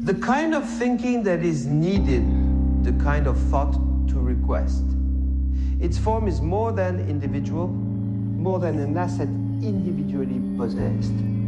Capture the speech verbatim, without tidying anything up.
The kind of thinking that is needed, the kind of thought to request. Its form is more than individual, more than an asset individually possessed.